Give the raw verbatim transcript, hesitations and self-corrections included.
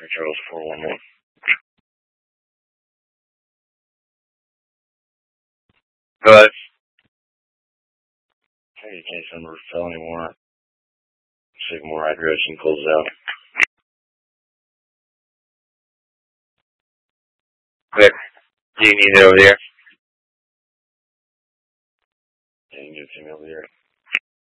Charles four one one. But hey, case number felony warrant. Sycamore hydration closes out. Quick, do you need it over there? Yeah, you can get it to me over there.